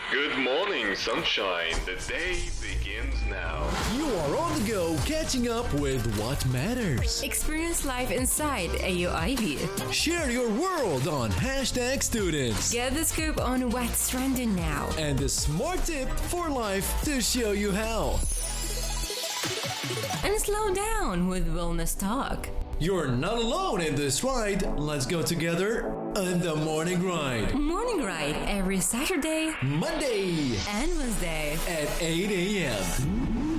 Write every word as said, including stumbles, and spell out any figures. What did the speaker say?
Good morning, sunshine. The day begins now. You are on the go, catching up with what matters. Experience life inside A U I V. Share your world on hashtag students. Get the scoop on what's trending now. And the smart tip for life to show you how. And slow down with wellness talk. You're not alone in this ride. Let's go together on the morning ride. Morning ride every Saturday, Monday, and Wednesday at eight a.m.